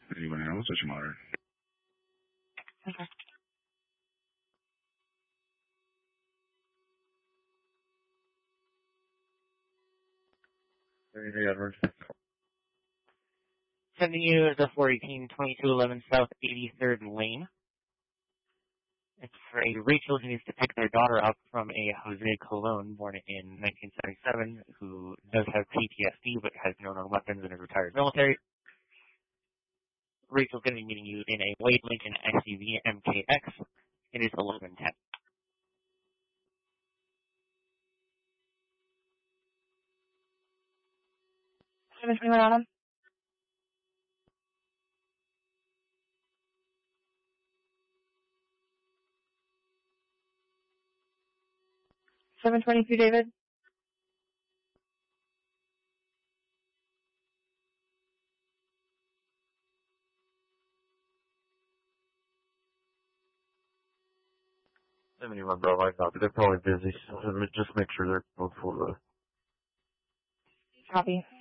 Anyone else? Or some other? Okay. Edward. Sending you the 418-2211 South 83rd Lane. It's for a Rachel who needs to pick their daughter up from a Jose Colon born in 1977 who does have PTSD but has no known weapons and is retired military. Rachel's going to be meeting you in a white Lincoln SUV MKX. It is 11:10. Anyone on him? $722, David. Anyone, bro, I copy. They're probably busy, so just make sure they're both full. Copy.